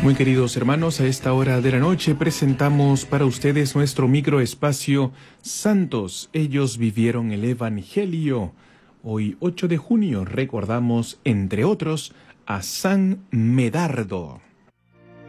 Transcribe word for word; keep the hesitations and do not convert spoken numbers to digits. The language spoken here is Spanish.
Muy queridos hermanos, a esta hora de la noche presentamos para ustedes nuestro microespacio Santos. Ellos vivieron el Evangelio. Hoy, ocho de junio, recordamos, entre otros, a San Medardo.